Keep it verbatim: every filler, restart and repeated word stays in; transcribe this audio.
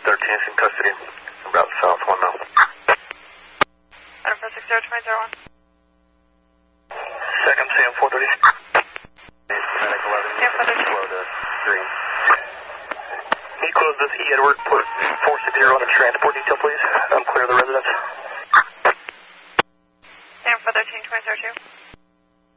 thirteen is in custody. About south one now. Item four six zero two zero one. Second, Sam four thirty. Sam four thirty. Green. Can you close this E Edward, put four six zero on the transport detail, please? I'm clear of the residence. Sam four thirteen two zero two.